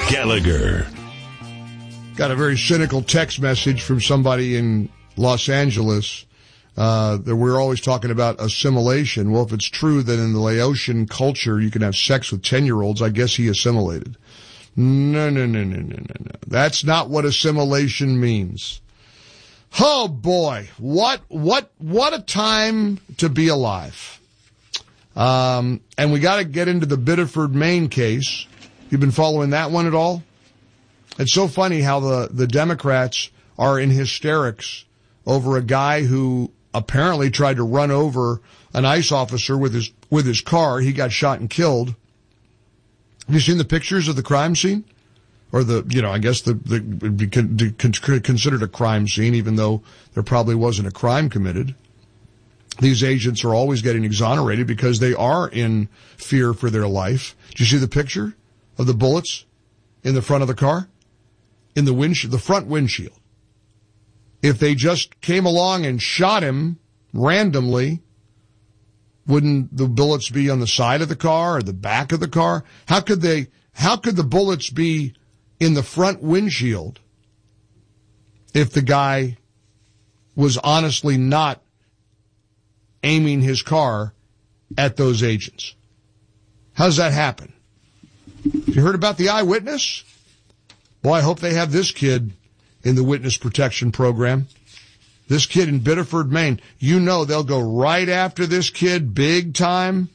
Gallagher. Got a very cynical text message from somebody in Los Angeles that we're always talking about assimilation. Well, if it's true that in the Laotian culture you can have sex with 10-year-olds, I guess he assimilated. No. That's not what assimilation means. Oh boy, what a time to be alive. And we got to get into the Biddeford, Maine case. You've been following that one at all? It's so funny how the Democrats are in hysterics over a guy who apparently tried to run over an ICE officer with his car. He got shot and killed. Have you seen the pictures of the crime scene? Or I guess would be considered a crime scene, even though there probably wasn't a crime committed. These agents are always getting exonerated because they are in fear for their life. Did you see the picture of the bullets in the front of the car? In the windshield, the front windshield. If they just came along and shot him randomly, wouldn't the bullets be on the side of the car or the back of the car? How could the bullets be in the front windshield if the guy was honestly not aiming his car at those agents? How does that happen? You heard about the eyewitness? Boy, I hope they have this kid in the witness protection program. This kid in Biddeford, Maine. You know they'll go right after this kid big time.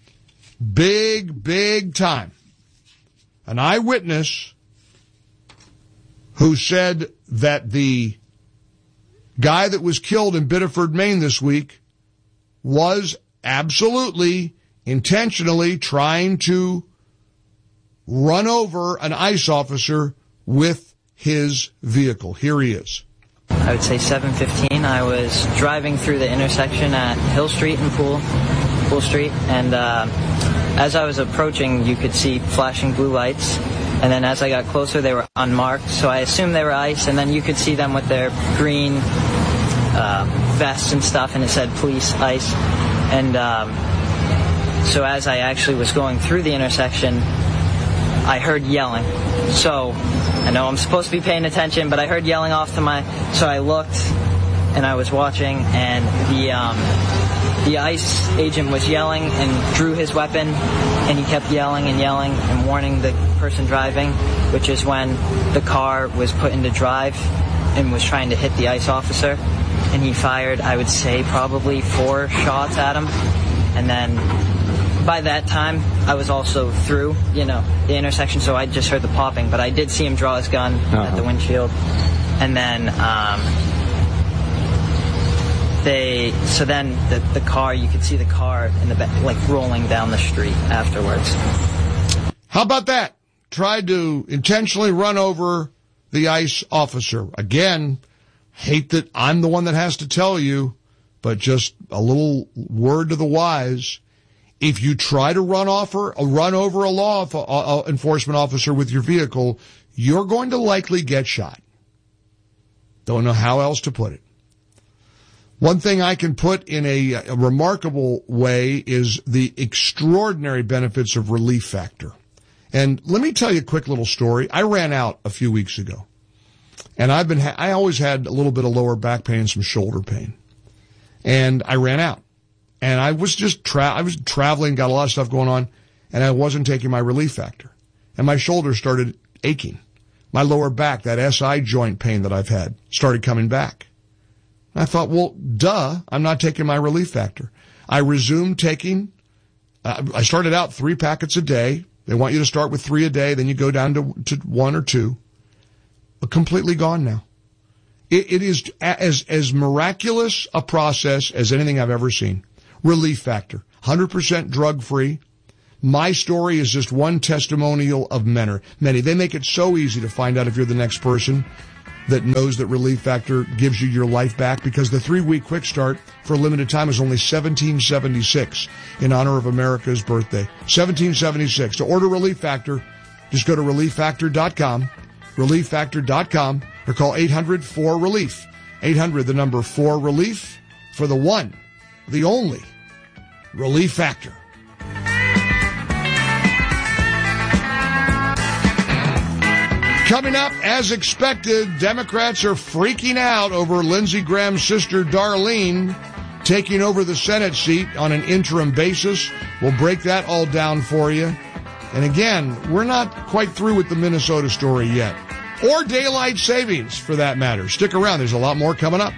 Big time. An eyewitness who said that the guy that was killed in Biddeford, Maine this week was absolutely, intentionally trying to run over an ICE officer with his vehicle. Here he is. I would say 7:15. I was driving through the intersection at Hill Street and Pool Street, and as I was approaching, you could see flashing blue lights, and then as I got closer, they were unmarked, so I assumed they were ICE, and then you could see them with their green vests and stuff, and it said police, ICE, and so as I actually was going through the intersection, I heard yelling. So I know I'm supposed to be paying attention, but I heard yelling off to so I looked and I was watching, and the ICE agent was yelling and drew his weapon, and he kept yelling and warning the person driving, which is when the car was put into drive and was trying to hit the ICE officer, and he fired, I would say, probably 4 shots at him, and then by that time, I was also through, the intersection, so I just heard the popping, but I did see him draw his gun at the windshield. And then, the car, you could see the car in the back, like rolling down the street afterwards. How about that? Tried to intentionally run over the ICE officer. Again, hate that I'm the one that has to tell you, but just a little word to the wise. If you try to run over a law enforcement officer with your vehicle, you're going to likely get shot. Don't know how else to put it. One thing I can put in a remarkable way is the extraordinary benefits of Relief Factor. And let me tell you a quick little story. I ran out a few weeks ago, and I always had a little bit of lower back pain and some shoulder pain, and I ran out. And I was just I was traveling, got a lot of stuff going on, and I wasn't taking my Relief Factor. And my shoulder started aching. My lower back, that SI joint pain that I've had, started coming back. And I thought, well, duh, I'm not taking my Relief Factor. I resumed taking, I started out 3 packets a day. They want you to start with 3 a day, then you go down to 1 or 2. But completely gone now. It is as miraculous a process as anything I've ever seen. Relief Factor, 100% drug-free. My story is just one testimonial of many. They make it so easy to find out if you're the next person that knows that Relief Factor gives you your life back, because the 3-week quick start for a limited time is only $17.76 in honor of America's birthday. $17.76. To order Relief Factor, just go to ReliefFactor.com, ReliefFactor.com, or call 800-4RELIEF. 800, the number 4-RELIEF, for the one, the only Relief Factor. Coming up, as expected, Democrats are freaking out over Lindsey Graham's sister Darlene taking over the Senate seat on an interim basis. We'll break that all down for you. And again, we're not quite through with the Minnesota story yet. Or daylight savings, for that matter. Stick around. There's a lot more coming up.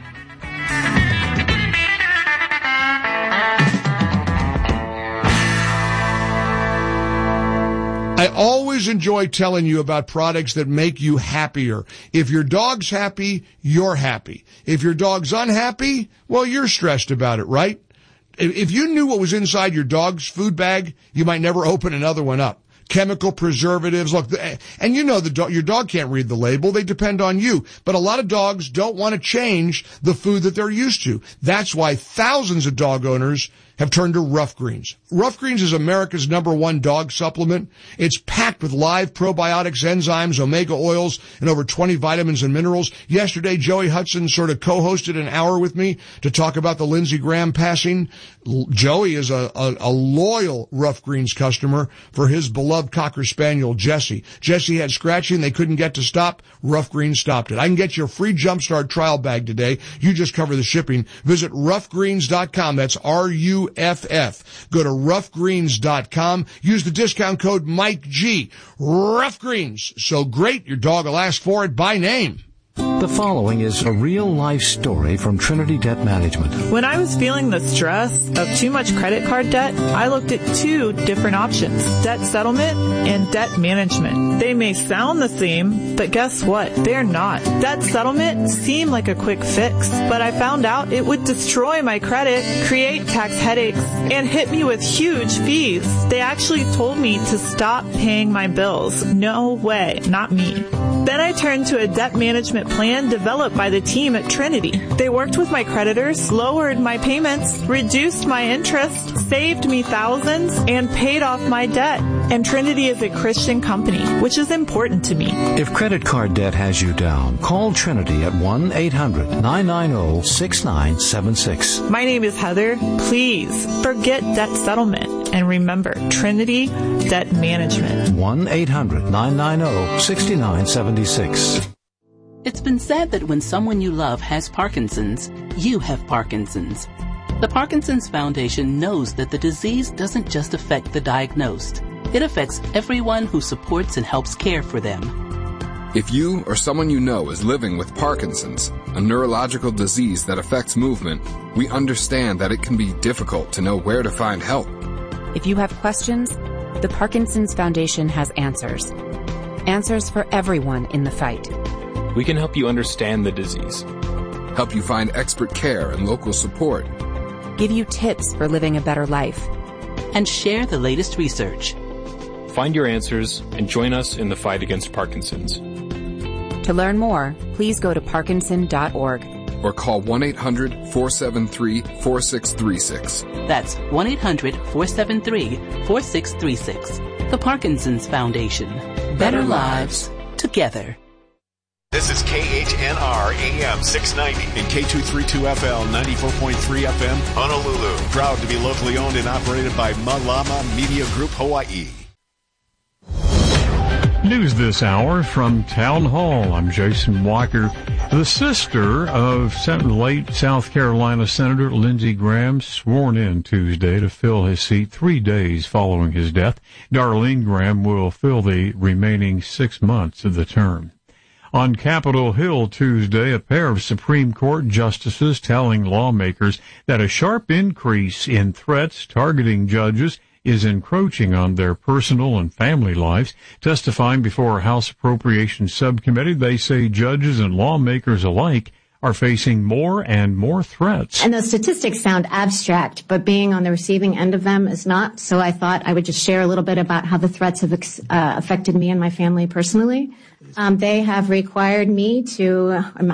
I always enjoy telling you about products that make you happier. If your dog's happy, you're happy. If your dog's unhappy, well, you're stressed about it, right? If you knew what was inside your dog's food bag, you might never open another one up. Chemical preservatives, look, and you know your dog can't read the label. They depend on you. But a lot of dogs don't want to change the food that they're used to. That's why thousands of dog owners have turned to Rough Greens. Rough Greens is America's #1 dog supplement. It's packed with live probiotics, enzymes, omega oils, and over 20 vitamins and minerals. Yesterday, Joey Hudson sort of co-hosted an hour with me to talk about the Lindsey Graham passing. Joey is a loyal Rough Greens customer for his beloved Cocker Spaniel, Jessie. Jessie had scratching they couldn't get to stop. Rough Greens stopped it. I can get you a free Jumpstart trial bag today. You just cover the shipping. Visit roughgreens.com. That's RUFF. Go to roughgreens.com. Use the discount code Mike G. Rough Greens. So great, your dog will ask for it by name. The following is a real-life story from Trinity Debt Management. When I was feeling the stress of too much credit card debt, I looked at 2 different options, debt settlement and debt management. They may sound the same, but guess what? They're not. Debt settlement seemed like a quick fix, but I found out it would destroy my credit, create tax headaches, and hit me with huge fees. They actually told me to stop paying my bills. No way, not me. Then I turned to a debt management plan developed by the team at Trinity. They worked with my creditors, lowered my payments, reduced my interest, saved me thousands, and paid off my debt. And Trinity is a Christian company, which is important to me. If credit card debt has you down, call Trinity at 1-800-990-6976. My name is Heather. Please forget debt settlement. And remember, Trinity Debt Management. 1-800-990-6976. It's been said that when someone you love has Parkinson's, you have Parkinson's. The Parkinson's Foundation knows that the disease doesn't just affect the diagnosed. It affects everyone who supports and helps care for them. If you or someone you know is living with Parkinson's, a neurological disease that affects movement, we understand that it can be difficult to know where to find help. If you have questions, the Parkinson's Foundation has answers. Answers for everyone in the fight. We can help you understand the disease, help you find expert care and local support, give you tips for living a better life, and share the latest research. Find your answers and join us in the fight against Parkinson's. To learn more, please go to parkinson.org. Or call 1-800-473-4636. That's 1-800-473-4636. The Parkinson's Foundation. Better lives together. This is KHNR AM 690 and K232FL 94.3 FM Honolulu. Proud to be locally owned and operated by Malama Media Group Hawaii. News this hour from Town Hall. I'm Jason Walker. The sister of late South Carolina Senator Lindsey Graham sworn in Tuesday to fill his seat 3 days following his death. Darlene Graham will fill the remaining 6 months of the term. On Capitol Hill Tuesday, a pair of Supreme Court justices telling lawmakers that a sharp increase in threats targeting judges is encroaching on their personal and family lives. Testifying before a House Appropriations Subcommittee, they say judges and lawmakers alike are facing more and more threats. And those statistics sound abstract, but being on the receiving end of them is not. So I thought I would just share a little bit about how the threats have affected me and my family personally. They have required me to,